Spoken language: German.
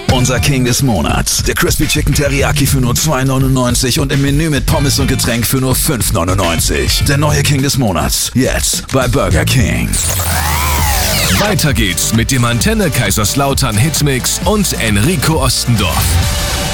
Unser King des Monats. Der Crispy Chicken Teriyaki für nur $2,99 und im Menü mit Pommes und Getränk für nur $5,99. Der neue King des Monats. Jetzt bei Burger King. Weiter geht's mit dem Antenne Kaiserslautern Hitmix und Enrico Ostendorf.